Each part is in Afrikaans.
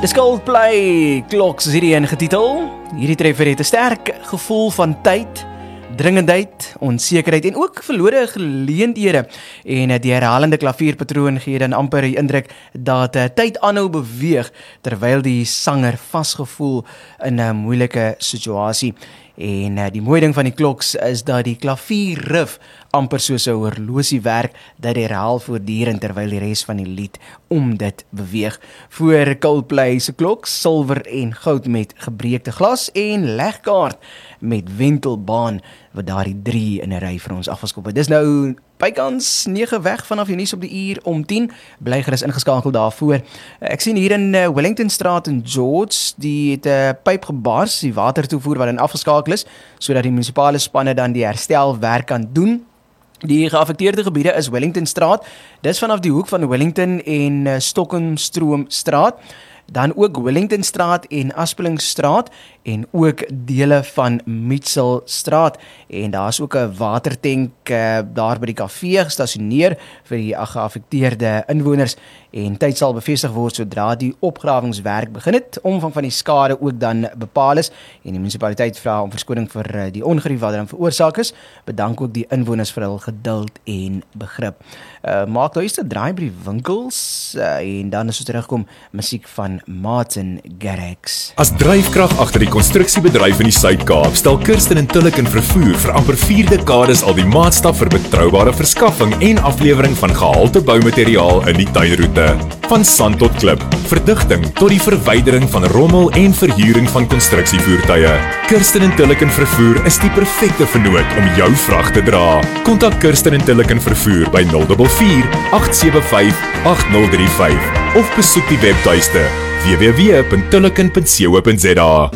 Dis Coldplay, Clocks is hierdie een getitel. Hierdie treffer het 'n sterk gevoel van tyd, dringendheid, onsekerheid en ook verlore geleenthede. En die herhalende klavierpatroon gee dan amper die indruk dat tyd aanhou beweeg terwyl die sanger vasgevoel in 'n moeilike situasie. En die mooi ding van die Clocks is dat die klavierriff amper soos 'n horlosie werk, dat die herhaal voortdurend terwyl die res van die lied om dit beweeg. Voor Coldplay se Clocks, silwer en goud met gebreekte glas en legkaart met wentelbaan, wat daardie 3 in 'n ry vir ons afgeskop het. Dis nou bykans 9 weg vanaf die nuus op die uur om 10. Bly gerus ingeskakel daarvoor. Ek sien hier in Wellingtonstraat in George, die het 'n pyp gebars, die watertoevoer wat dan afgeskakel is, sodat die munisipale spanne dan die herstelwerk kan doen. Die geaffekteerde gebiede is Wellingtonstraat, dis vanaf die hoek van Wellington en Stokenstroomstraat, dan ook Wellingtonstraat en Aspelingstraat en ook dele van Mitchellstraat. En daar is ook 'n watertank daar by die kafee gestasioneer vir die geaffekteerde inwoners en tyd sal bevestig word sodra die opgrawingswerk begin het. Omvang van die skade ook dan bepaal is en die munisipaliteit vra om verskoning vir die ongerief wat dan veroorsaak is. Bedank ook die inwoners vir hul geduld en begrip. Maak nou eens 'n draai by die winkels en dan as ons terugkom, musiek van Martin Garrix. As dryfkrag agter die konstruksiebedryf in die Suid-Kaap stel Kirsten en Tillik in vervoer vir amper 4 dekades al die maatstaf vir betroubare verskaffing en aflewering van gehalte boumateriaal in die tuinroete. Van sand tot klip, verdigting tot die verwydering van rommel en verhuuring van konstruksievoertuie. Kirsten en Tillik in vervoer is die perfekte vennoot om jou vrag te dra. Kontak Kirsten en Tillik in vervoer by 044 875 8035 of besoek die webtuiste www.tilliken.co.za.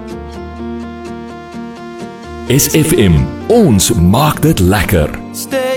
SFM, ons maak dit lekker.